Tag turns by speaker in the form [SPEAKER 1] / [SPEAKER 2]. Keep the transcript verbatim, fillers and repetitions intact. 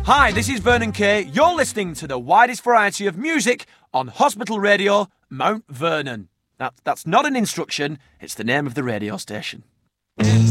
[SPEAKER 1] Hi, this is Vernon Kay. You're listening to the widest variety of music on Hospital Radio, Mount Vernon. That, that's not an instruction, it's the name of the radio station.